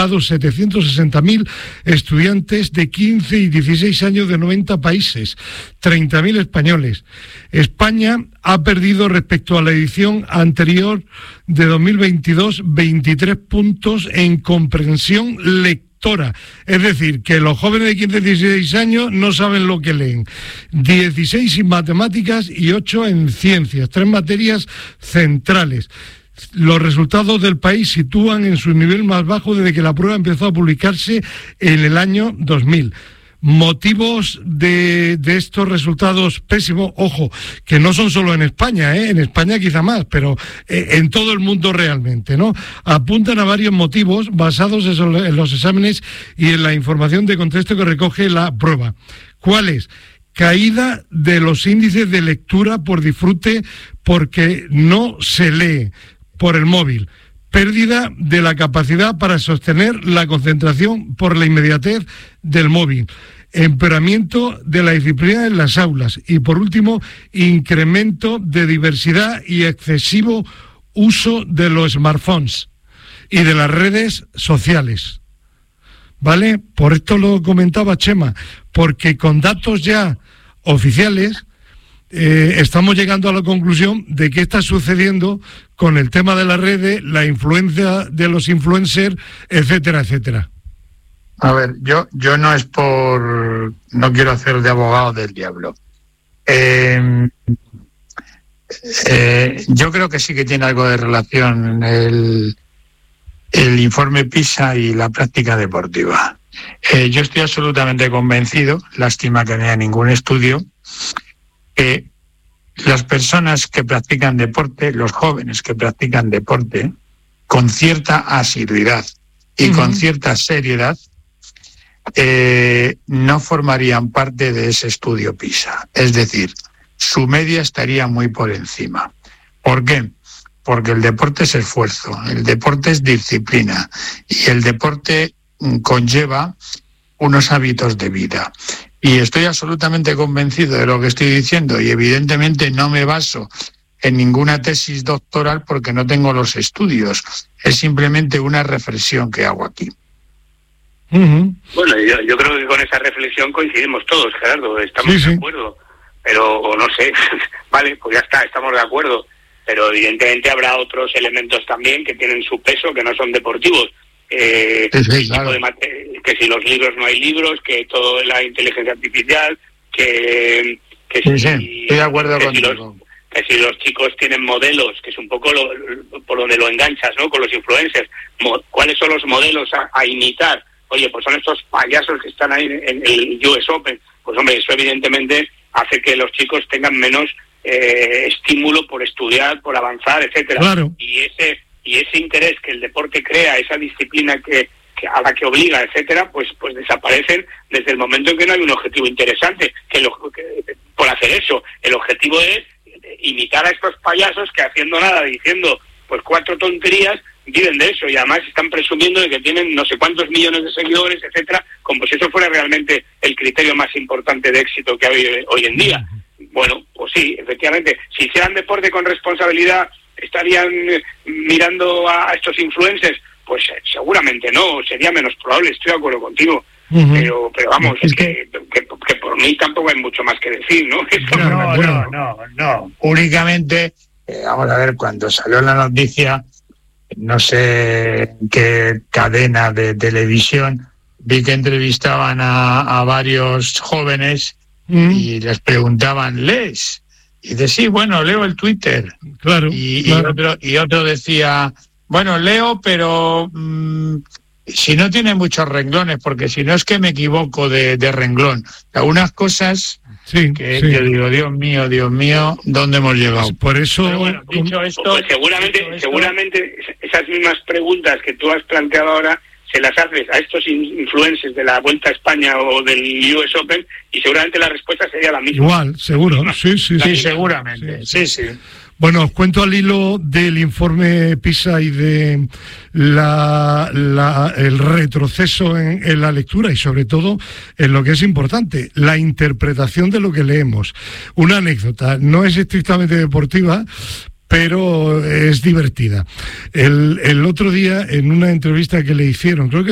participado 760.000 estudiantes de 15 y 16 años de 90 países, 30.000 españoles. España ha perdido respecto a la edición anterior de 2022 23 puntos en comprensión lectora. Es decir, que los jóvenes de 15 y 16 años no saben lo que leen. 16 en matemáticas y 8 en ciencias, 3 materias centrales. Los resultados del país sitúan en su nivel más bajo desde que la prueba empezó a publicarse en el año 2000. Motivos de estos resultados pésimos, ojo, que no son solo en España, en España quizá más, pero en todo el mundo realmente, ¿no? Apuntan a varios motivos basados en los exámenes y en la información de contexto que recoge la prueba. ¿Cuáles? Caída de los índices de lectura por disfrute porque no se lee por el móvil. Pérdida de la capacidad para sostener la concentración por la inmediatez del móvil. Empeoramiento de la disciplina en las aulas. Y por último, incremento de diversidad y excesivo uso de los smartphones y de las redes sociales. ¿Vale? Por esto lo comentaba Chema, porque con datos ya oficiales estamos llegando a la conclusión de qué está sucediendo con el tema de las redes, la influencia de los influencers, etcétera, etcétera. A ver, yo no quiero hacer de abogado del diablo. Yo creo que sí que tiene algo de relación el informe PISA y la práctica deportiva. Yo estoy absolutamente convencido, lástima que no haya ningún estudio, que las personas que practican deporte, los jóvenes que practican deporte, con cierta asiduidad y con cierta seriedad, no formarían parte de ese estudio PISA. Es decir, su media estaría muy por encima. ¿Por qué? Porque el deporte es esfuerzo, el deporte es disciplina y el deporte conlleva unos hábitos de vida. Y estoy absolutamente convencido de lo que estoy diciendo y evidentemente no me baso en ninguna tesis doctoral porque no tengo los estudios. Es simplemente una reflexión que hago aquí. Bueno, yo creo que con esa reflexión coincidimos todos, Gerardo, estamos de acuerdo, pero no sé, vale, pues ya está, estamos de acuerdo, pero evidentemente habrá otros elementos también que tienen su peso, que no son deportivos, claro. Que si los libros no hay libros, que todo la inteligencia artificial, que estoy de acuerdo contigo. Que si los chicos tienen modelos, que es un poco por donde lo enganchas, ¿no? Con los influencers, ¿cuáles son los modelos a imitar? Oye, pues son estos payasos que están ahí en el US Open. Pues hombre, eso evidentemente hace que los chicos tengan menos estímulo por estudiar, por avanzar, etcétera. Claro. Y ese interés que el deporte crea, esa disciplina que a la que obliga, etcétera, pues desaparecen desde el momento en que no hay un objetivo interesante. Que por hacer eso, el objetivo es imitar a estos payasos que haciendo nada, diciendo pues 4 tonterías, viven de eso y además están presumiendo de que tienen no sé cuántos millones de seguidores, etcétera, como si eso fuera realmente el criterio más importante de éxito que hay hoy en día. Bueno, pues sí, efectivamente, si hicieran deporte con responsabilidad, ¿estarían mirando a estos influencers? Pues seguramente no, sería menos probable, estoy de acuerdo contigo. Pero vamos, es que por mí tampoco hay mucho más que decir, ¿no? No. Únicamente, vamos a ver, cuando salió la noticia, no sé qué cadena de televisión, vi que entrevistaban a varios jóvenes y les preguntaban, ¿lees? Y dice, sí, bueno, leo el Twitter. Claro. Y otro decía, bueno, leo, pero si no tiene muchos renglones, porque si no es que me equivoco de renglón. Algunas cosas yo digo, Dios mío, ¿dónde hemos llegado? Por eso, pero bueno, dicho esto, pues seguramente esas mismas preguntas que tú has planteado ahora se las haces a estos influencers de la Vuelta a España o del US Open y seguramente la respuesta sería la misma. Igual, seguro, sí, seguramente, sí. Bueno, os cuento al hilo del informe PISA y de el retroceso en la lectura y sobre todo en lo que es importante, la interpretación de lo que leemos. Una anécdota, no es estrictamente deportiva, pero es divertida. El otro día, en una entrevista que le hicieron, creo que